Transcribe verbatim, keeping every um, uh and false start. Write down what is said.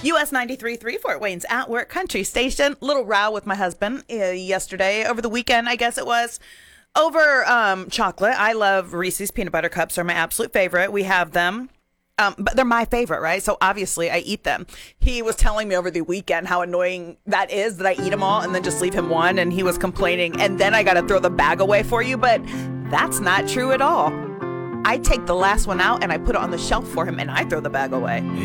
U S ninety-three point three Fort Wayne's At Work Country Station. Little row with my husband uh, yesterday, over the weekend, I guess it was, over um, chocolate. I love Reese's Peanut Butter Cups. They're my absolute favorite. We have them. Um, but they're my favorite, right? So obviously I eat them. He was telling me over the weekend how annoying that is, that I eat them all and then just leave him one. And he was complaining, and then I got to throw the bag away for you. But that's not true at all. I take the last one out and I put it on the shelf for him and I throw the bag away.